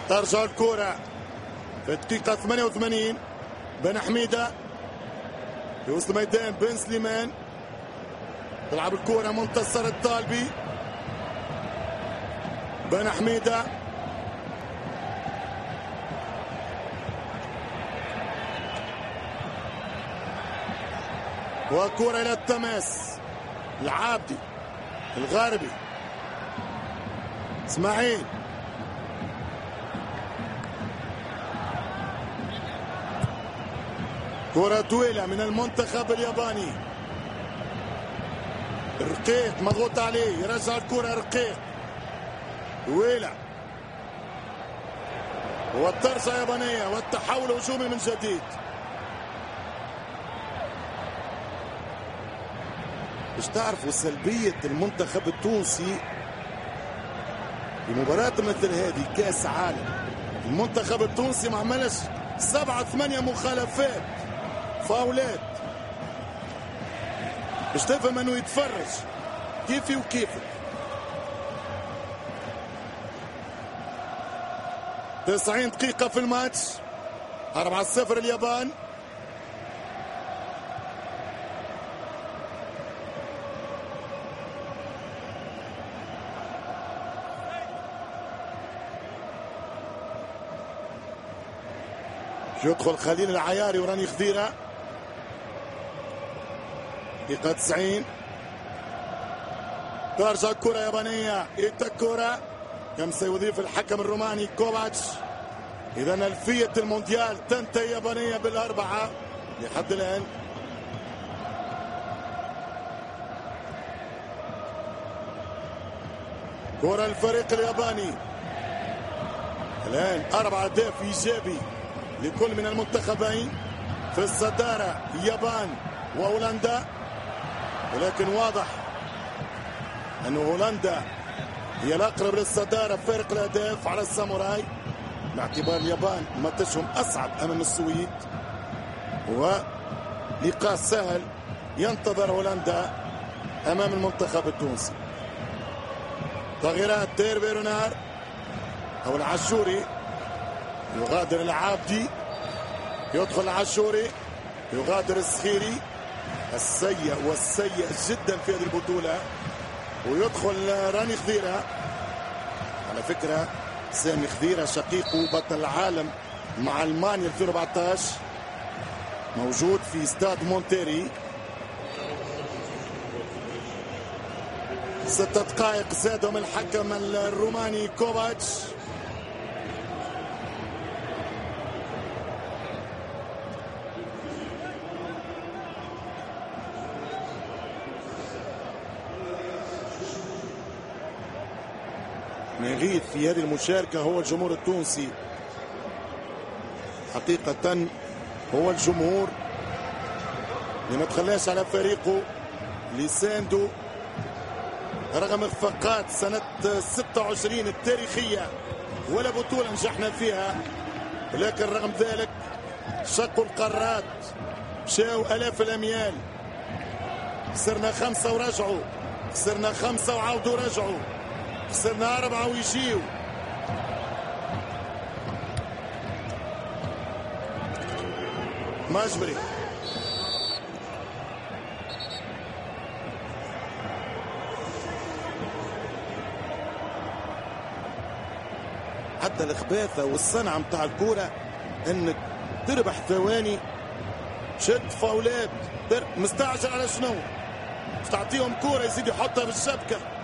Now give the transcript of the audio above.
ترجع الكرة في الدقيقة 88. بن حميدة في وسط الميدان. بن سليمان تلعب الكرة منتصر الطالبي. بن حميدة وكرة إلى التماس. العابدي الغاربي اسماعيل كرة طويلة من المنتخب الياباني. رقيق مضغوط عليه يرجع الكرة. رقيق طويلة والطرزة يابانية والتحول هجومي من جديد. مش تعرفوا سلبية المنتخب التونسي في مباراة مثل هذه كأس عالم. المنتخب التونسي ما عملش 7-8 مخالفات فاولات باش تفهم انه يتفرج كيفي وكيفك. 90 دقيقة في الماتش. 4-0 اليابان. يدخل خليل العياري وراني خضيرة. دقيقة 90. ترجع الكرة يابانية. الكرة كم سيضيف الحكم الروماني كوفاتش. إذا ألفية المونديال تنتهي يابانية بالأربعة لحد الآن. كرة الفريق الياباني الآن 4 أهداف إيجابي لكل من المنتخبين. في الصدارة اليابان وهولندا، ولكن واضح أن هولندا هي الأقرب للصدارة فارق الأهداف على الساموراي، باعتبار اليابان ماتشهم أصعب أمام السويد ولقاء سهل ينتظر هولندا أمام المنتخب التونسي. تغييرات دير بيرونار أو العاشوري يغادر العابدي، يدخل العاشوري، يغادر السخيري السيء والسيء جدا في هذه البطولة، ويدخل راني خضيرة. على فكرة سامي خضيرة شقيقه بطل العالم مع ألمانيا 2014 موجود في استاد مونتيري. 6 دقائق زادهم الحكم الروماني كوفاتش. نغيث في هذه المشاركة هو الجمهور التونسي. حقيقة هو الجمهور اللي ما تخلاش على فريقه، اللي ساندو رغم اخفاقات سنة 26 التاريخية ولا بطولة نجحنا فيها، ولكن رغم ذلك شقوا القارات، مشاو آلاف الأميال. خسرنا 5 ورجعوا، خسرنا 5 وعاودوا رجعوا، خسرنا 4 ويجيو. مجبري حتى الخباثة والصنعة متاع الكورة انك تربح ثواني شد فاولات مستعجل على شنو؟ تعطيهم كورة يزيد يحطها بالشبكة.